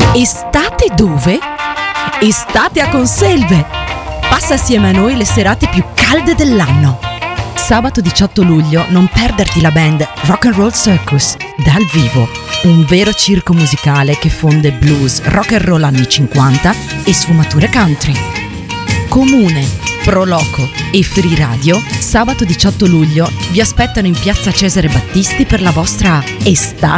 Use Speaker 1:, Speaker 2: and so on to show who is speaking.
Speaker 1: Estate dove? Estate a Conselve! Passa assieme a noi le serate più calde dell'anno. Sabato 18 luglio non perderti la band Rock and Roll Circus dal vivo, un vero circo musicale che fonde blues, rock and roll anni 50 e sfumature country. Comune, Pro Loco e Free Radio, sabato 18 luglio vi aspettano in piazza Cesare Battisti per la vostra estate